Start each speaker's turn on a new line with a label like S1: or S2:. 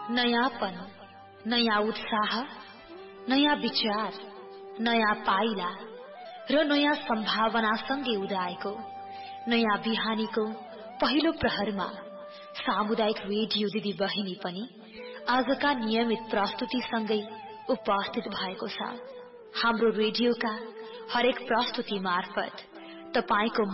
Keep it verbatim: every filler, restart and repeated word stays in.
S1: नयाँपन, नयाँ उत्साह, नयाँ विचार, नयाँ पाइला र नयाँ सम्भावनासँगै उदाएको नयाँ बिहानीको पहिलो प्रहरमा सामुदायिक रेडियो दिदी बहिनी पनि आजका नियमित प्रस्तुतिसँगै उपस्थित भएको छ। हाम्रो रेडियोका हरेक प्रस्तुति मार्फत तपाईको